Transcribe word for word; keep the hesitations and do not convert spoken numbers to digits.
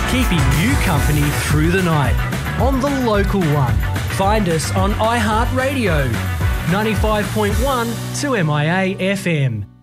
keeping you company through the night on the local one. Find us on iHeartRadio, ninety-five point one to M I A F M.